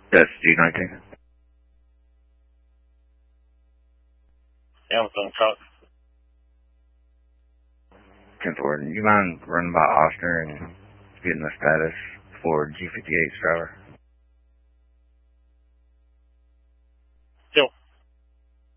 That's G19. Hamilton Cox. 10-4. Do you mind running by Oster and getting the status for G58's driver?